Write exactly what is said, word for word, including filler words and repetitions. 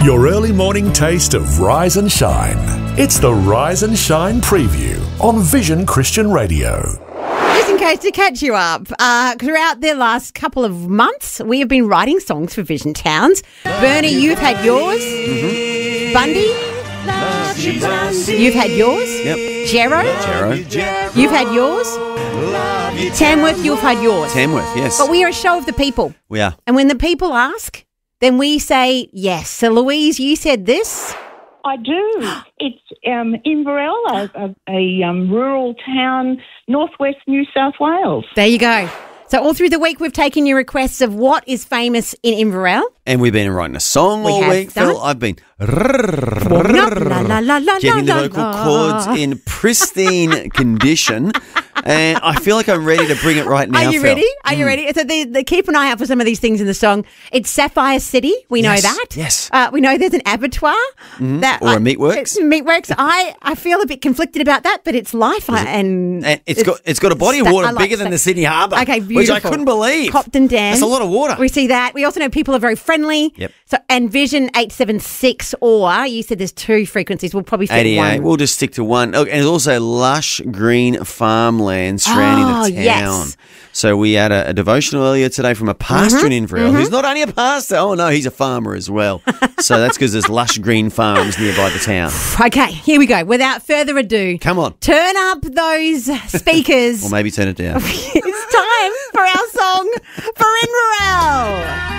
Your early morning taste of Rise and Shine. It's the Rise and Shine preview on Vision Christian Radio. Just in case to catch you up, uh, throughout the last couple of months, we have been writing songs for Vision Towns. Bernie, you've had yours. Mm-hmm. Bundy, you've had yours. Yep. Jero, Jero. you've had yours. Tamworth, you've had yours. Tamworth, yes. But we are a show of the people. We are. And when the people ask, then we say yes. So, Louise, you said this. I do. It's um, Inverell, a, a, a um, rural town, northwest New South Wales. There you go. So all through the week, we've taken your requests of what is famous in Inverell. And we've been writing a song We all have week, done. Phil. I've been La, la, la, la, getting the la, vocal la. cords in pristine condition. And I feel like I'm ready to bring it right now, Are you Phil. ready? Are you ready? So the, the, keep an eye out for some of these things in the song. It's Sapphire City. We know Yes, that. yes. Uh, we know there's an abattoir. That, Or a uh, meatworks. it's Meatworks. I, I feel a bit conflicted about that, but it's life. I, and And it's got it's got a body of sta- water I like bigger than sta- the Sydney Harbour. Okay, Which beautiful. I couldn't believe. Copton Dam. That's a lot of water. We see that. We also know people are very friendly. Yep. So and Vision eight seven six, or you said there's two frequencies. We'll probably fit eighty-eight. one. We'll just stick to one. Oh, and there's also lush green farmland surrounding Oh, the town. yes. So we had a, a devotional earlier today from a pastor Mm-hmm. in Inverell who's not only a pastor. Oh, no, he's a farmer as well. So that's because there's lush green farms nearby the town. Okay, here we go. Without further ado, Come on. turn up those speakers. Or maybe turn it down. It's time for our song for Inverell.